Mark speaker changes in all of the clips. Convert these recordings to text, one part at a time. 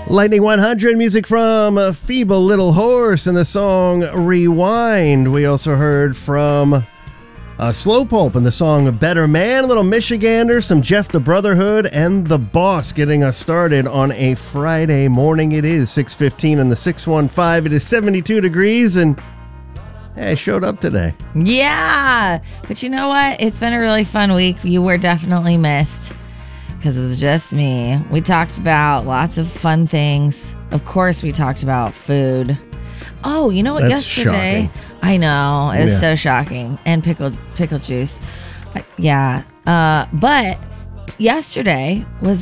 Speaker 1: Lightning 100, music from Feeble Little Horse and the song Rewind. We also heard from Slow Pulp and the song Better Man, a little Michigander, some Jeff the Brotherhood, and The Boss getting us started on a Friday morning. It is 6:15 in the 615. It is 72 degrees, and hey, I showed up today.
Speaker 2: Yeah, but you know what? It's been a really fun week. You were definitely missed. Because it was just me. We talked about lots of fun things. Of course, we talked about food. Oh, you know what?
Speaker 1: That's
Speaker 2: yesterday,
Speaker 1: shocking.
Speaker 2: I know, it was so shocking. And pickle juice, yeah. But yesterday was the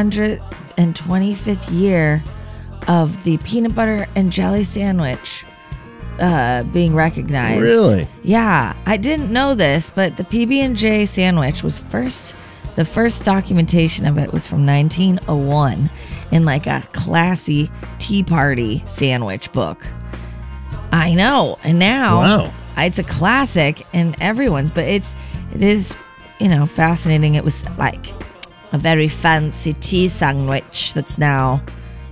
Speaker 2: 125th year of the peanut butter and jelly sandwich being recognized.
Speaker 1: Really?
Speaker 2: Yeah, I didn't know this, but the PB&J sandwich was the first documentation of it was from 1901 in like a classy Tea Party sandwich book. I know. And now it's a classic in everyone's, but it is, fascinating. It was like a very fancy tea sandwich that's now,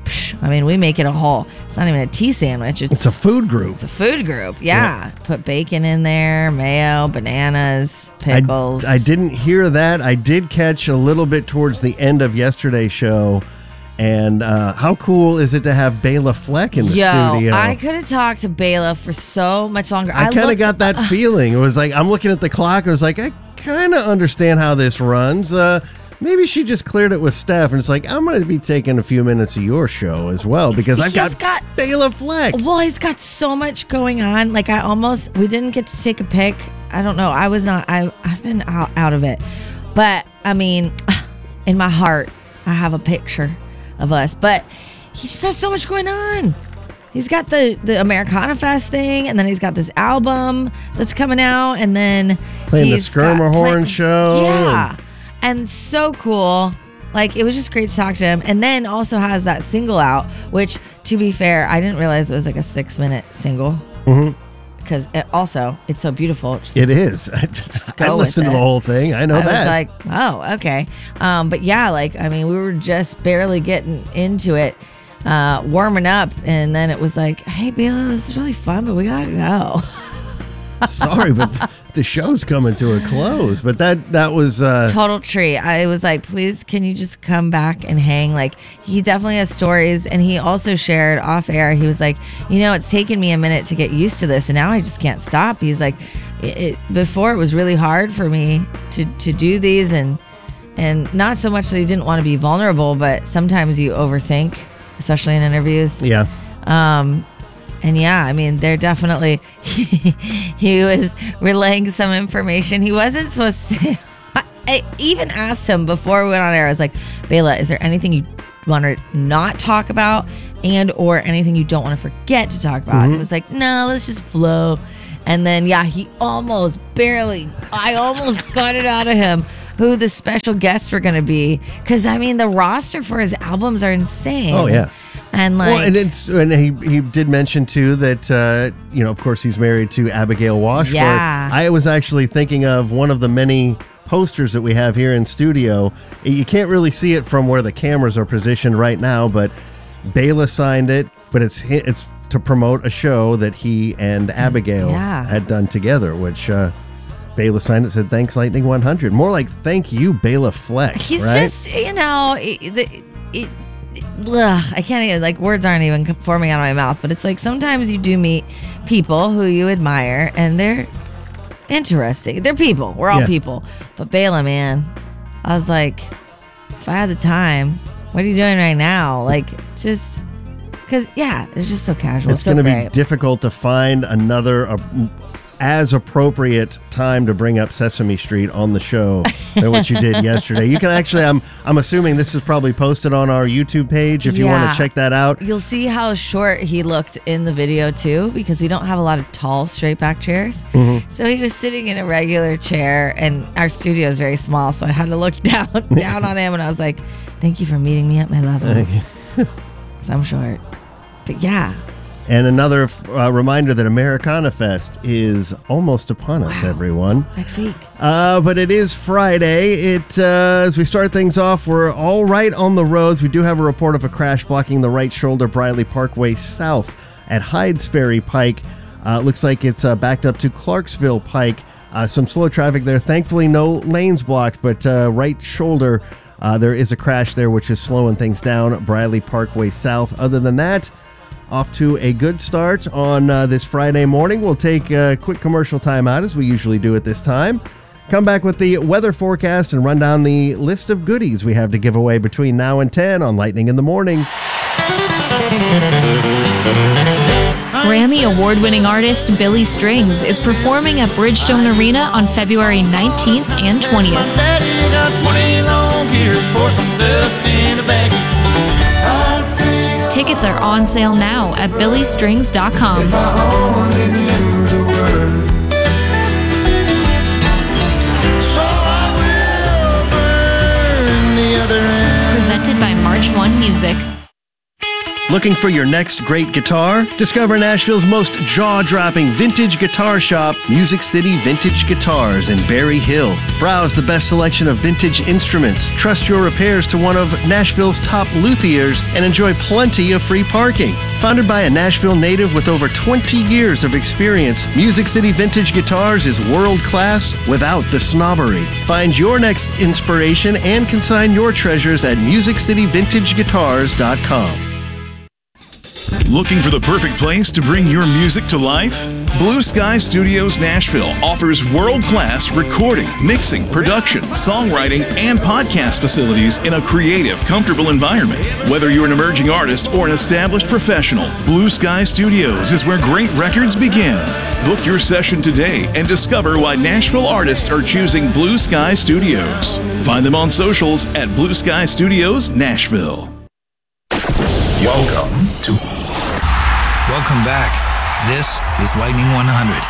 Speaker 2: we make it a whole, it's not even a tea sandwich.
Speaker 1: It's a food group.
Speaker 2: It's a food group, yeah. Put bacon in there, mayo, bananas, pickles.
Speaker 1: I didn't hear that. I did catch a little bit towards the end of yesterday's show. And how cool is it to have Bela Fleck in the studio?
Speaker 2: I could have talked to Bela for so much longer.
Speaker 1: I kind of got that feeling. It was like, I'm looking at the clock. I was like, I kind of understand how this runs. Maybe she just cleared it with Steph, and it's like, I'm going to be taking a few minutes of your show as well, because I've got Bela Fleck.
Speaker 2: Well, he's got so much going on. Like, we didn't get to take a pic. I don't know. I've been out of it. But, in my heart, I have a picture of us. But he just has so much going on. He's got the Americana Fest thing, and then he's got this album that's coming out, and then
Speaker 1: playing the Skirmerhorn show.
Speaker 2: Yeah. And so cool. Like, it was just great to talk to him. And then also has that single out, which, to be fair, I didn't realize it was like a 6-minute single.
Speaker 1: Mm-hmm.
Speaker 2: Because it's so beautiful.
Speaker 1: It is. I listened to the whole thing. I know that.
Speaker 2: I was like, oh, okay. But yeah, we were just barely getting into it, warming up. And then it was like, hey, Bela, this is really fun, but we got to go.
Speaker 1: Sorry, but the show's coming to a close. But that was
Speaker 2: total treat. I was like, please, can you just come back and hang? Like, he definitely has stories, and he also shared off air. He was like, it's taken me a minute to get used to this, and now I just can't stop. He's like, before it was really hard for me to do these, and not so much that he didn't want to be vulnerable, but sometimes you overthink, especially in interviews.
Speaker 1: Yeah.
Speaker 2: And yeah, they're definitely, he was relaying some information he wasn't supposed to. I even asked him before we went on air, I was like, Bela, is there anything you want to not talk about or anything you don't want to forget to talk about? Mm-hmm. He was like, no, let's just flow. And then, yeah, I almost got it out of him who the special guests were going to be. Because, the roster for his albums are insane.
Speaker 1: Oh, yeah.
Speaker 2: And
Speaker 1: he did mention too that of course he's married to Abigail Washburn.
Speaker 2: Yeah.
Speaker 1: I was actually thinking of one of the many posters that we have here in studio. You can't really see it from where the cameras are positioned right now, but Bela signed it. But it's to promote a show that he and Abigail had done together, which Bela signed it, said thanks Lightning 100. More like thank you Bela Fleck.
Speaker 2: He's
Speaker 1: right?
Speaker 2: just I can't even, words aren't even forming out of my mouth, but it's like sometimes you do meet people who you admire and they're interesting. They're people. We're all people. But Bela, man, I was like, if I had the time, what are you doing right now? Just because, it's just so casual.
Speaker 1: It's going to be difficult to find another as appropriate time to bring up Sesame Street on the show than what you did yesterday. You can actually, I'm assuming this is probably posted on our YouTube page if you want to check that out.
Speaker 2: You'll see how short he looked in the video too, because we don't have a lot of tall straight back chairs. Mm-hmm. So he was sitting in a regular chair, and our studio is very small, so I had to look down on him, and I was like, thank you for meeting me at my level. Because I'm short. But yeah.
Speaker 1: And another reminder that Americana Fest is almost upon us, everyone.
Speaker 2: Next week.
Speaker 1: But it is Friday. As we start things off, we're all right on the roads. We do have a report of a crash blocking the right shoulder Briley Parkway south at Hydes Ferry Pike. Looks like it's backed up to Clarksville Pike. Some slow traffic there. Thankfully, no lanes blocked, but right shoulder, there is a crash there, which is slowing things down. Briley Parkway south. Other than that, off to a good start on this Friday morning. We'll take a quick commercial time out, as we usually do at this time. Come back with the weather forecast and run down the list of goodies we have to give away between now and 10 on Lightning in the Morning.
Speaker 3: Grammy award-winning artist Billy Strings is performing at Bridgestone Arena on February 19th and 20th. Tickets are on sale now at billystrings.com. Presented by March 1 Music.
Speaker 1: Looking for your next great guitar? Discover Nashville's most jaw-dropping vintage guitar shop, Music City Vintage Guitars in Berry Hill. Browse the best selection of vintage instruments, trust your repairs to one of Nashville's top luthiers, and enjoy plenty of free parking. Founded by a Nashville native with over 20 years of experience, Music City Vintage Guitars is world-class without the snobbery. Find your next inspiration and consign your treasures at musiccityvintageguitars.com.
Speaker 4: Looking for the perfect place to bring your music to life? Blue Sky Studios Nashville offers world-class recording, mixing, production, songwriting, and podcast facilities in a creative, comfortable environment. Whether you're an emerging artist or an established professional, Blue Sky Studios is where great records begin. Book your session today and discover why Nashville artists are choosing Blue Sky Studios. Find them on socials at Blue Sky Studios Nashville.
Speaker 5: Welcome back. This is Lightning 100.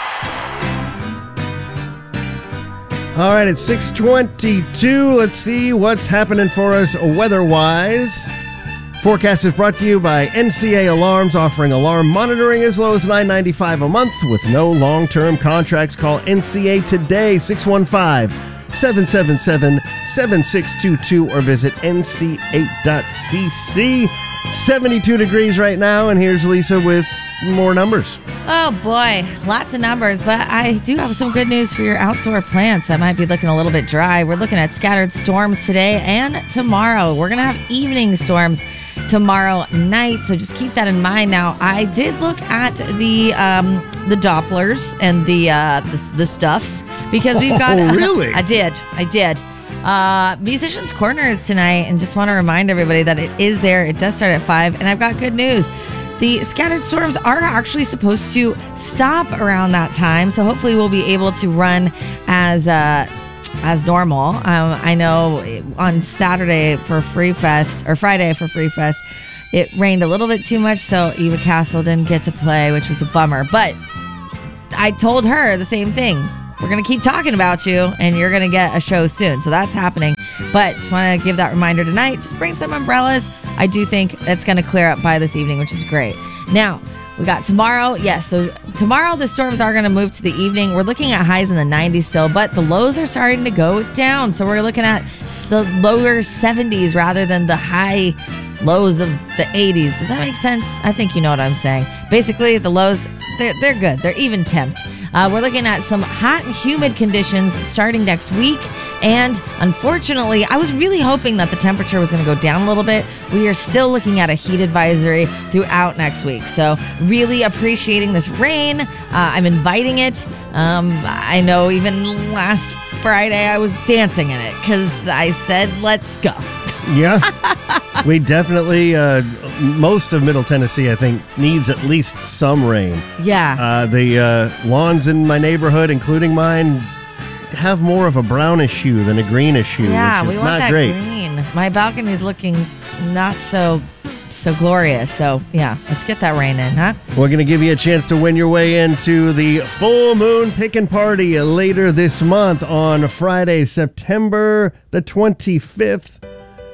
Speaker 1: All right, it's 6:22. Let's see what's happening for us weather-wise. Forecast is brought to you by NCA Alarms, offering alarm monitoring as low as $9.95 a month with no long-term contracts. Call NCA today, 615-777-7622, or visit nc8.cc. 72 degrees right now, and here's Lisa with more numbers.
Speaker 2: Oh boy, lots of numbers, but I do have some good news for your outdoor plants that might be looking a little bit dry. We're looking at scattered storms today and tomorrow. We're going to have evening storms tomorrow night, so just keep that in mind. Now, I did look at the Dopplers and the stuffs, because we've got...
Speaker 1: Oh, really?
Speaker 2: I did. Musicians Corner is tonight, and just want to remind everybody that it is there. It does start at 5, and I've got good news. The scattered storms are actually supposed to stop around that time, so hopefully we'll be able to run as normal. I know on Saturday for Free Fest, or Friday for Free Fest, it rained a little bit too much, so Eva Castle didn't get to play, which was a bummer. But I told her the same thing. We're going to keep talking about you, and you're going to get a show soon. So that's happening. But just want to give that reminder tonight. Just bring some umbrellas. I do think that's going to clear up by this evening, which is great. Now, we got tomorrow. Yes, tomorrow the storms are going to move to the evening. We're looking at highs in the 90s still, but the lows are starting to go down. So we're looking at the lower 70s rather than the high lows of the 80s. Does that make sense? I think you know what I'm saying. Basically, the lows, they're good. They're even temped. We're looking at some hot and humid conditions starting next week. And unfortunately, I was really hoping that the temperature was going to go down a little bit. We are still looking at a heat advisory throughout next week. So really appreciating this rain. I'm inviting it. I know even last Friday I was dancing in it because I said, let's go.
Speaker 1: Yeah, we definitely, most of Middle Tennessee, I think, needs at least some rain.
Speaker 2: Yeah.
Speaker 1: The lawns in my neighborhood, including mine, have more of a brownish hue than a greenish hue, which is not great.
Speaker 2: Green. My balcony's looking not so glorious. So, yeah, let's get that rain in, huh?
Speaker 1: We're going to give you a chance to win your way into the Full Moon Pickin' Party later this month on Friday, September the 25th.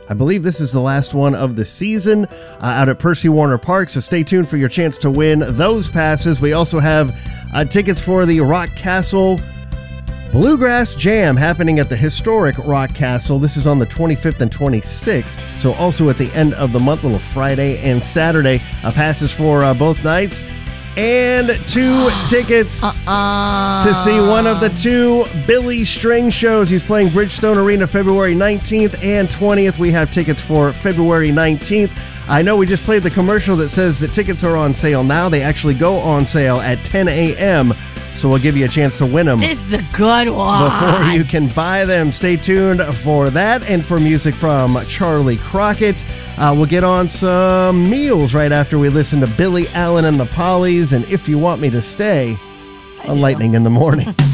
Speaker 1: I believe this is the last one of the season out at Percy Warner Park, so stay tuned for your chance to win those passes. We also have tickets for the Rock Castle Bluegrass Jam happening at the historic Rock Castle. This is on the 25th and 26th, so also at the end of the month, little Friday and Saturday. Passes for both nights. And 2 tickets to see one of the 2 Billy String shows. He's playing Bridgestone Arena February 19th and 20th. We have tickets for February 19th. I know we just played the commercial that says that tickets are on sale now. They actually go on sale at 10 a.m., so we'll give you a chance to win them.
Speaker 2: This is a good one.
Speaker 1: Before you can buy them, stay tuned for that and for music from Charlie Crockett. We'll get on some meals right after we listen to Billy Allen and the Pollies and If You Want Me to Stay on Lightning in the Morning.